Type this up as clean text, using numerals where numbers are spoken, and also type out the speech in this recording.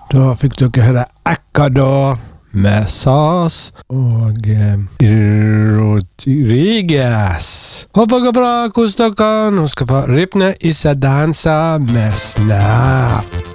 Da fikk dere høre Ecuador med SAS og Rodriguez. Håper det går bra, kos dere. Nå skal få Rypne Issa Dansa med Snap.